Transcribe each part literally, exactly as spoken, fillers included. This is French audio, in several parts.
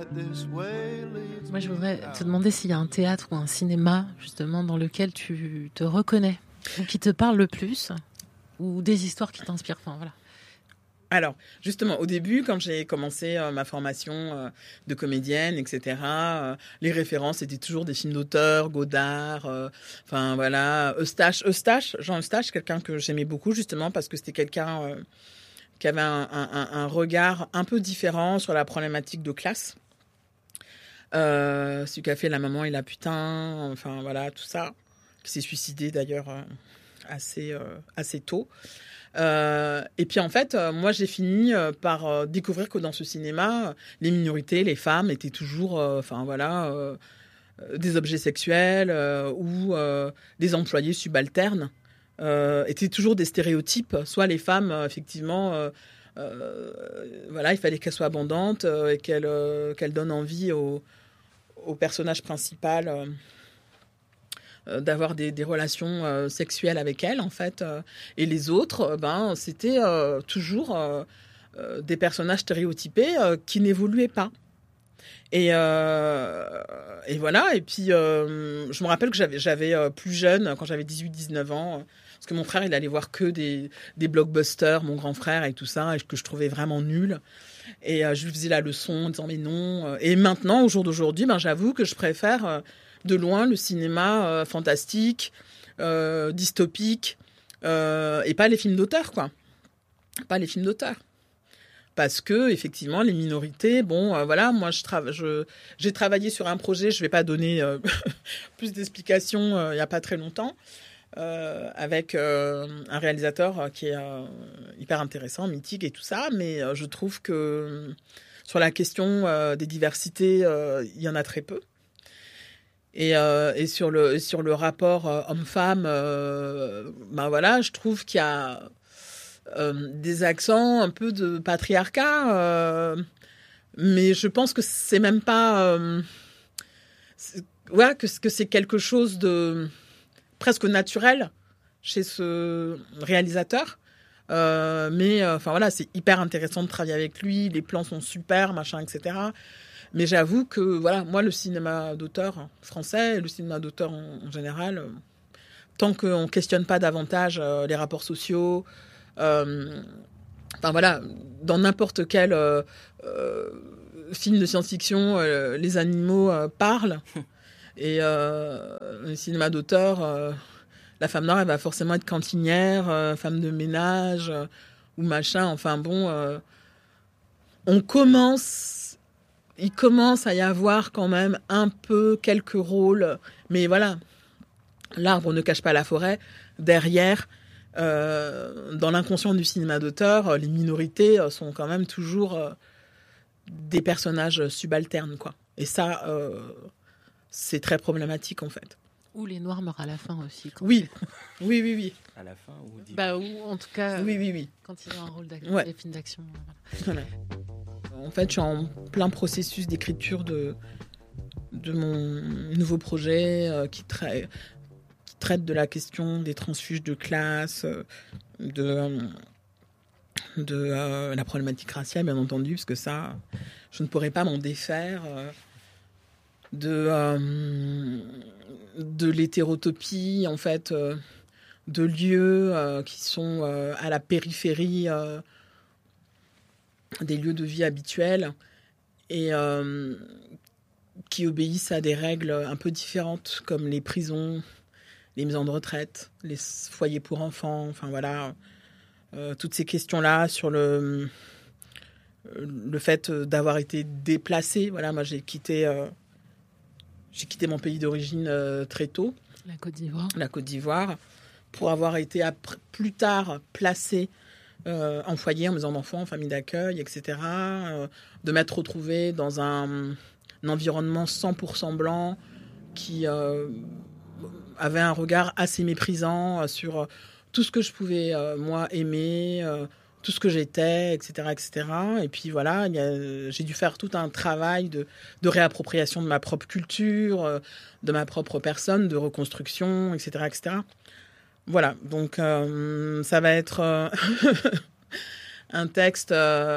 Moi, je voudrais te demander s'il y a un théâtre ou un cinéma, justement, dans lequel tu te reconnais, ou qui te parle le plus, ou des histoires qui t'inspirent. Enfin, voilà. Alors, justement, au début, quand j'ai commencé euh, ma formation euh, de comédienne, et cetera, euh, les références étaient toujours des films d'auteur, Godard, euh, enfin voilà, Eustache, Eustache, Jean Eustache, quelqu'un que j'aimais beaucoup, justement, parce que c'était quelqu'un euh, qui avait un, un, un regard un peu différent sur la problématique de classe. Euh, celui qui a fait La maman et la putain, enfin voilà, tout ça, qui s'est suicidé d'ailleurs euh, assez, euh, assez tôt. Euh, et puis en fait, euh, moi j'ai fini euh, par euh, découvrir que dans ce cinéma, euh, les minorités, les femmes étaient toujours, euh, enfin voilà, euh, euh, des objets sexuels euh, ou euh, des employés subalternes. Euh, étaient toujours des stéréotypes. Soit les femmes, euh, effectivement, euh, euh, voilà, il fallait qu'elles soient abondantes euh, et qu'elles euh, qu'elles donnent envie au, au personnage principal. Euh, d'avoir des, des relations euh, sexuelles avec elle, en fait. Euh, et les autres, euh, ben, c'était euh, toujours euh, euh, des personnages stéréotypés euh, qui n'évoluaient pas. Et, euh, et voilà. Et puis, euh, je me rappelle que j'avais, j'avais euh, plus jeune, quand j'avais dix-huit dix-neuf ans, euh, parce que mon frère, il allait voir que des, des blockbusters, mon grand frère et tout ça, et que je trouvais vraiment nul. Et euh, je lui faisais la leçon en disant, mais non. Et maintenant, au jour d'aujourd'hui, ben, j'avoue que je préfère... Euh, de loin le cinéma euh, fantastique, euh, dystopique, euh, et pas les films d'auteur, quoi. Pas les films d'auteur. Parce que, effectivement, les minorités, bon, euh, voilà, moi, je trava- je, j'ai travaillé sur un projet, je vais pas donner euh, plus d'explications, euh, il n'y a pas très longtemps, euh, avec euh, un réalisateur qui est euh, hyper intéressant, mythique et tout ça, mais euh, je trouve que euh, sur la question euh, des diversités, euh, il y en a très peu. Et, euh, et sur le sur le rapport euh, homme-femme, euh, ben voilà, je trouve qu'il y a euh, des accents un peu de patriarcat, euh, mais je pense que c'est même pas, euh, c'est, ouais, que, que c'est quelque chose de presque naturel chez ce réalisateur. Euh, mais enfin euh, voilà, c'est hyper intéressant de travailler avec lui, les plans sont super, machin, et cetera. Mais j'avoue que, voilà, moi, le cinéma d'auteur français, le cinéma d'auteur en, en général, euh, tant qu'on ne questionne pas davantage euh, les rapports sociaux, euh, enfin voilà, dans n'importe quel euh, euh, film de science-fiction, euh, les animaux euh, parlent. Et euh, le cinéma d'auteur, euh, la femme noire, elle va forcément être cantinière, euh, femme de ménage, euh, ou machin. Enfin bon, euh, on commence... Il commence à y avoir quand même un peu quelques rôles, mais voilà, l'arbre ne cache pas la forêt. Derrière, euh, dans l'inconscient du cinéma d'auteur, les minorités sont quand même toujours euh, des personnages subalternes, quoi. Et ça, euh, c'est très problématique, en fait. Ou les Noirs meurent à la fin aussi. Quand oui. oui, oui, oui. À la fin ou début. Bah, ou en tout cas, oui, oui, oui. Quand ils ont un rôle d'action, ouais. des films d'action. Voilà. En fait, je suis en plein processus d'écriture de, de mon nouveau projet euh, qui, tra- qui traite de la question des transfuges de classe, euh, de, de euh, la problématique raciale, bien entendu, parce que ça, je ne pourrais pas m'en défaire. Euh, de, euh, de l'hétérotopie, en fait, euh, de lieux euh, qui sont euh, à la périphérie euh, des lieux de vie habituels et euh, qui obéissent à des règles un peu différentes, comme les prisons, les maisons de retraite, les foyers pour enfants, enfin voilà, euh, toutes ces questions-là sur le, le fait d'avoir été déplacé. Voilà, moi j'ai quitté, euh, j'ai quitté mon pays d'origine euh, très tôt. La Côte d'Ivoire. La Côte d'Ivoire, pour avoir été après, plus tard placé Euh, en foyer, en maison d'enfants, en famille d'accueil, et cetera. Euh, de m'être retrouvée dans un, un environnement cent pour cent blanc qui euh, avait un regard assez méprisant euh, sur tout ce que je pouvais, euh, moi, aimer, euh, tout ce que j'étais, et cetera, et cetera. Et puis voilà, y a, j'ai dû faire tout un travail de, de réappropriation de ma propre culture, euh, de ma propre personne, de reconstruction, et cetera, et cetera. Voilà, donc euh, ça va être euh, un texte euh,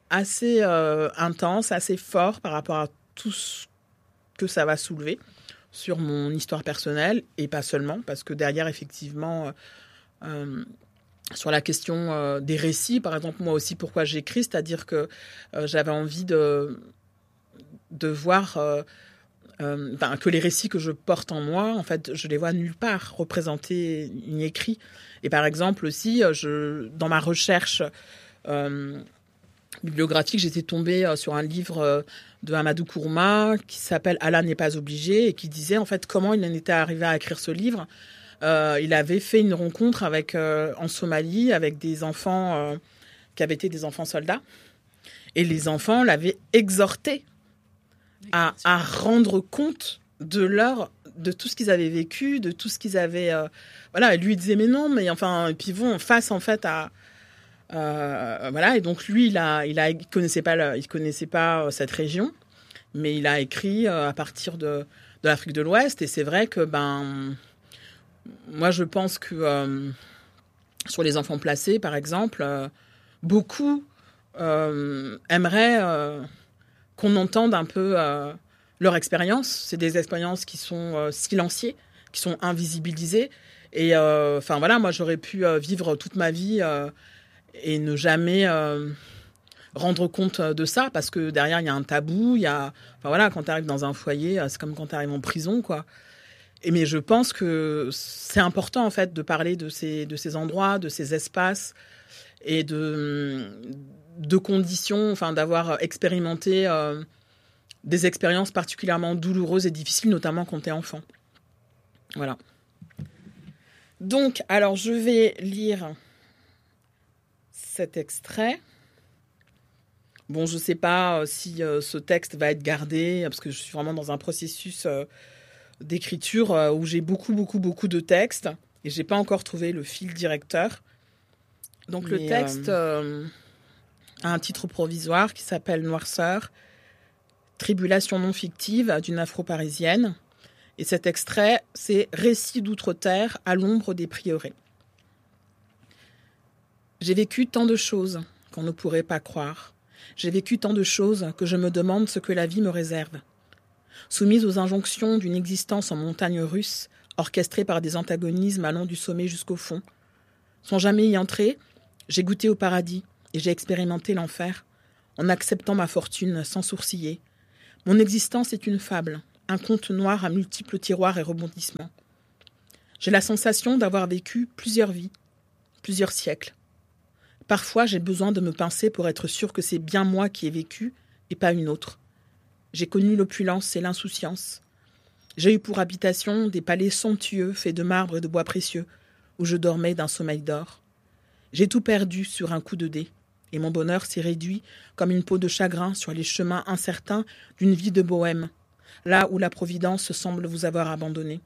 assez euh, intense, assez fort par rapport à tout ce que ça va soulever sur mon histoire personnelle, et pas seulement, parce que derrière, effectivement, euh, sur la question euh, des récits, par exemple, moi aussi, pourquoi j'écris, c'est-à-dire que euh, j'avais envie de, de voir euh, euh, ben, que les récits que je porte en moi, en fait, je les vois nulle part représentés ni écrits. Et par exemple aussi, je, dans ma recherche euh, bibliographique, j'étais tombée euh, sur un livre euh, de Amadou Kourma qui s'appelle « Allah n'est pas obligé » et qui disait en fait comment il en était arrivé à écrire ce livre. Euh, il avait fait une rencontre avec, euh, en Somalie avec des enfants euh, qui avaient été des enfants soldats. Et les enfants l'avaient exhorté à, à rendre compte de leur, de tout ce qu'ils avaient vécu, de tout ce qu'ils avaient... Euh, voilà, et lui il disait mais non, mais enfin... Et puis bon, face en fait à... Euh, voilà, et donc lui, il a, il a, il connaissait pas, le, il connaissait pas cette région, mais il a écrit euh, à partir de, de l'Afrique de l'Ouest. Et c'est vrai que ben, moi, je pense que euh, sur les enfants placés, par exemple, euh, beaucoup euh, aimeraient euh, qu'on entende un peu euh, leur expérience. C'est des expériences qui sont euh, silenciées, qui sont invisibilisées. Et enfin euh, voilà, moi, j'aurais pu euh, vivre toute ma vie. Euh, et ne jamais euh, rendre compte de ça, parce que derrière, il y a un tabou, il y a... Enfin voilà, quand tu arrives dans un foyer, c'est comme quand tu arrives en prison, quoi. Et, mais je pense que c'est important, en fait, de parler de ces, de ces endroits, de ces espaces, et de, de conditions, enfin, d'avoir expérimenté euh, des expériences particulièrement douloureuses et difficiles, notamment quand tu es enfant. Voilà. Donc, alors, je vais lire... cet extrait. Bon, je ne sais pas si euh, ce texte va être gardé, parce que je suis vraiment dans un processus euh, d'écriture euh, où j'ai beaucoup, beaucoup, beaucoup de textes, et je n'ai pas encore trouvé le fil directeur. Donc Mais, le texte euh... Euh, a un titre provisoire qui s'appelle « Noirceur, tribulation non fictive d'une afro-parisienne ». Et cet extrait, c'est « Récit d'outre-terre à l'ombre des prieurés ». J'ai vécu tant de choses qu'on ne pourrait pas croire. J'ai vécu tant de choses que je me demande ce que la vie me réserve. Soumise aux injonctions d'une existence en montagne russe, orchestrée par des antagonismes allant du sommet jusqu'au fond. Sans jamais y entrer, j'ai goûté au paradis et j'ai expérimenté l'enfer, en acceptant ma fortune sans sourciller. Mon existence est une fable, un conte noir à multiples tiroirs et rebondissements. J'ai la sensation d'avoir vécu plusieurs vies, plusieurs siècles. Parfois, j'ai besoin de me pincer pour être sûr que c'est bien moi qui ai vécu et pas une autre. J'ai connu l'opulence et l'insouciance. J'ai eu pour habitation des palais somptueux faits de marbre et de bois précieux, où je dormais d'un sommeil d'or. J'ai tout perdu sur un coup de dé, et mon bonheur s'est réduit comme une peau de chagrin sur les chemins incertains d'une vie de bohème, là où la providence semble vous avoir abandonné.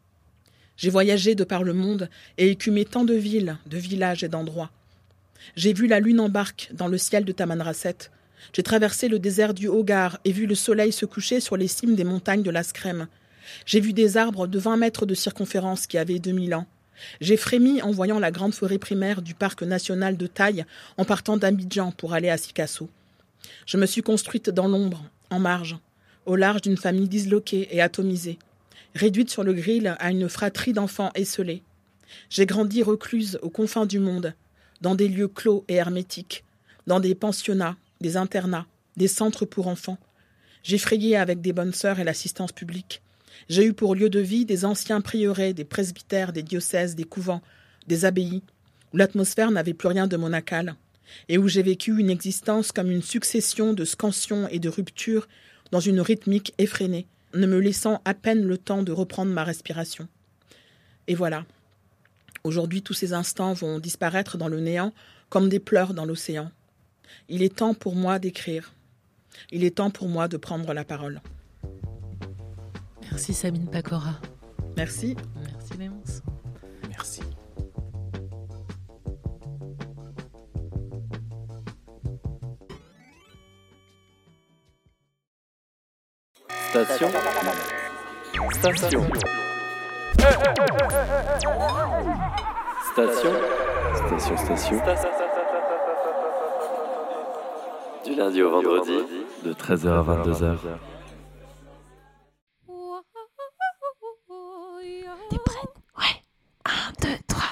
J'ai voyagé de par le monde et écumé tant de villes, de villages et d'endroits. J'ai vu la lune en barque dans le ciel de Tamanrasset. J'ai traversé le désert du Hogar et vu le soleil se coucher sur les cimes des montagnes de l'Askrem. J'ai vu des arbres de vingt mètres de circonférence qui avaient deux mille ans. J'ai frémi en voyant la grande forêt primaire du parc national de Taï en partant d'Abidjan pour aller à Sikasso. Je me suis construite dans l'ombre, en marge, au large d'une famille disloquée et atomisée, réduite sur le grill à une fratrie d'enfants esselés. J'ai grandi recluse aux confins du monde, dans des lieux clos et hermétiques, dans des pensionnats, des internats, des centres pour enfants. J'ai frayé avec des bonnes sœurs et l'assistance publique. J'ai eu pour lieu de vie des anciens prieurés, des presbytères, des diocèses, des couvents, des abbayes, où l'atmosphère n'avait plus rien de monacale, et où j'ai vécu une existence comme une succession de scansions et de ruptures dans une rythmique effrénée, ne me laissant à peine le temps de reprendre ma respiration. Et voilà. Aujourd'hui, tous ces instants vont disparaître dans le néant comme des pleurs dans l'océan. Il est temps pour moi d'écrire. Il est temps pour moi de prendre la parole. Merci Sabine Pacora. Merci. Merci Léonce. Merci. Station. Station. Station. Station. Station. Du lundi au vendredi, de treize heures à vingt-deux heures.